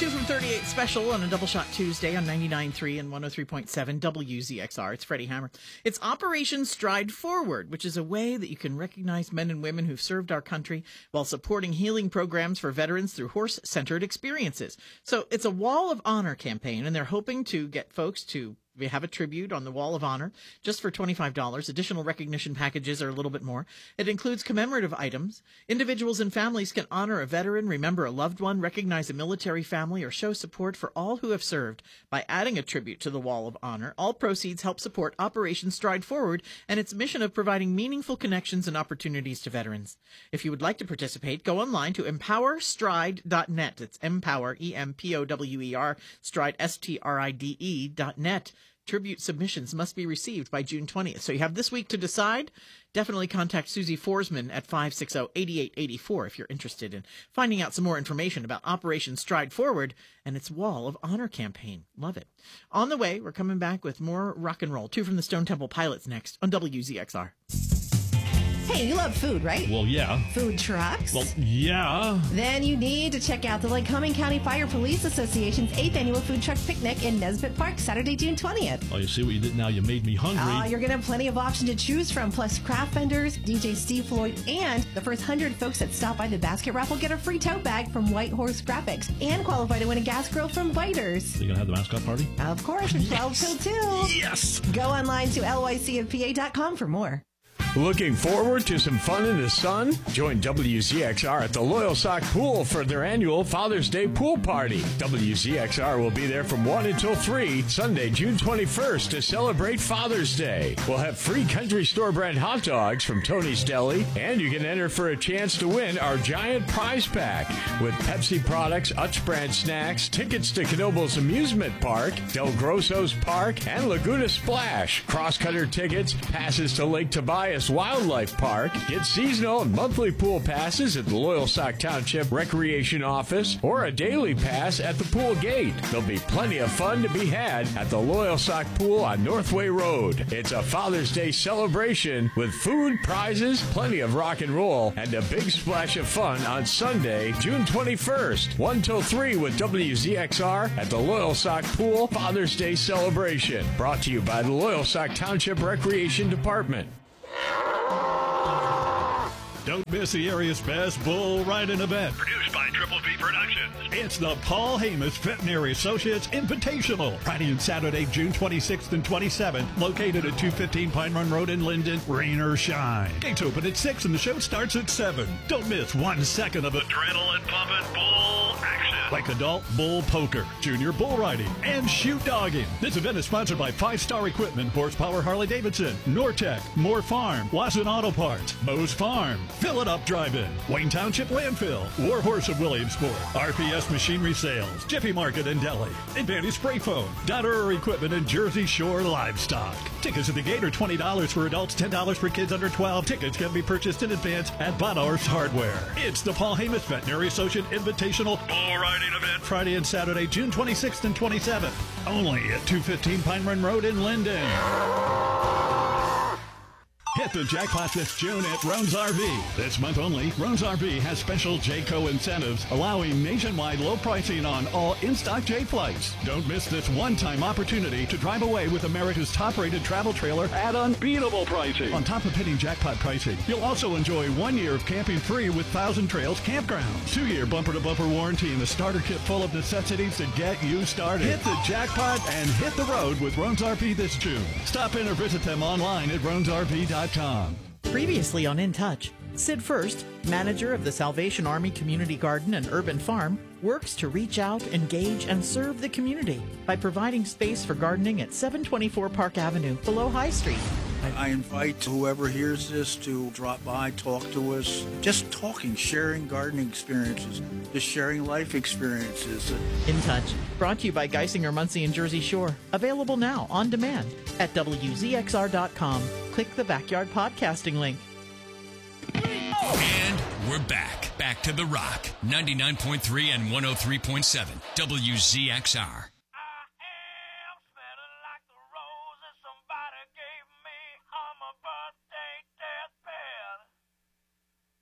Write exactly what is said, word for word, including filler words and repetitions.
two from thirty-eight special on a Double Shot Tuesday on ninety-nine point three and one oh three point seven W Z X R. It's Freddie Hammer. It's Operation Stride Forward, which is a way that you can recognize men and women who've served our country while supporting healing programs for veterans through horse-centered experiences. So it's a Wall of Honor campaign, and they're hoping to get folks to we have a tribute on the Wall of Honor just for twenty-five dollars. Additional recognition packages are a little bit more. It includes commemorative items. Individuals and families can honor a veteran, remember a loved one, recognize a military family, or show support for all who have served by adding a tribute to the Wall of Honor. All proceeds help support Operation Stride Forward and its mission of providing meaningful connections and opportunities to veterans. If you would like to participate, go online to empower stride dot net. It's empower, E M P O W E R, stride, S T R I D E dot net. Tribute submissions must be received by June twentieth. So you have this week to decide. Definitely contact Susie Forsman at five six zero, eight eight eight four if you're interested in finding out some more information about Operation Stride Forward and its Wall of Honor campaign. Love it. On the way, we're coming back with more rock and roll. Two from the Stone Temple Pilots next on W Z X R. Hey, you love food, right? Well, yeah. Food trucks? Well, yeah. Then you need to check out the Lycoming County Fire Police Association's eighth Annual Food Truck Picnic in Nesbitt Park, Saturday, June twentieth. Oh, you see what you did now? You made me hungry. Oh, you're going to have plenty of options to choose from, plus craft vendors, D J Steve Floyd, and the first one hundred folks that stop by the basket raffle get a free tote bag from White Horse Graphics and qualify to win a gas grill from Biters. Are you going to have the mascot party? Of course, from twelve Yes. till two. Yes! Go online to L Y C F P A dot com for more. Looking forward to some fun in the sun? Join W Z X R at the Loyal Sock Pool for their annual Father's Day pool party. W Z X R will be there from one until three, Sunday, June twenty-first, to celebrate Father's Day. We'll have free country store brand hot dogs from Tony's Deli, and you can enter for a chance to win our giant prize pack with Pepsi products, Utz brand snacks, tickets to Knoebels Amusement Park, Del Grosso's Park, and Laguna Splash, cross-cutter tickets, passes to Lake Tobias Wildlife Park. Get seasonal and monthly pool passes at the Loyalsock Township Recreation Office or a daily pass at the pool gate. There'll be plenty of fun to be had at the Loyalsock Pool on Northway Road. It's a Father's Day celebration with food, prizes, plenty of rock and roll, and a big splash of fun on Sunday, June twenty-first, one till three with W Z X R at the Loyalsock Pool Father's Day celebration. Brought to you by the Loyalsock Township Recreation Department. Don't miss the area's best bull riding event. Produced by Triple V Productions. It's the Paul Hamas Veterinary Associates Invitational. Friday and Saturday, June twenty-sixth and twenty-seventh, located at two fifteen Pine Run Road in Linden, rain or shine. Gates open at six and the show starts at seven. Don't miss one second of Adrenaline pumping bull action. like adult bull poker, junior bull riding, and shoot dogging. This event is sponsored by Five Star Equipment, Horsepower Harley-Davidson, Nortec, Moore Farm, Wasson Auto Parts, Moe's Farm, Fill It Up Drive-In, Wayne Township Landfill, Warhorse of Williamsport, R P S Machinery Sales, Jiffy Market and Deli, Advantage Spray Foam, Dotterer Equipment, and Jersey Shore Livestock. Tickets at the gate are twenty dollars for adults, ten dollars for kids under twelve. Tickets can be purchased in advance at Bonhorse Hardware. It's the Paul Hamas Veterinary Associate Invitational Bull riding event. Friday and Saturday, June twenty-sixth and twenty-seventh. Only at two fifteen Pine Run Road in Linden. Hit the jackpot this June at Roan's R V. This month only, Roan's R V has special Jayco incentives, allowing nationwide low pricing on all in-stock J flights. Don't miss this one-time opportunity to drive away with America's top-rated travel trailer at unbeatable pricing. On top of hitting jackpot pricing, you'll also enjoy one year of camping free with Thousand Trails Campgrounds, two-year bumper-to-bumper warranty, and a starter kit full of necessities to get you started. Hit the jackpot and hit the road with Roan's R V this June. Stop in or visit them online at roans r v dot com. Previously on In Touch, Sid First, manager of the Salvation Army Community Garden and Urban Farm, works to reach out, engage, and serve the community by providing space for gardening at seven twenty-four Park Avenue below High Street. I invite whoever hears this to drop by, talk to us. Just talking, sharing gardening experiences, just sharing life experiences. In Touch, brought to you by Geisinger, Muncie, and Jersey Shore. Available now on demand at W Z X R dot com. Click the Backyard Podcasting link. And we're back. Back to The Rock. ninety-nine point three and one oh three point seven. W Z X R.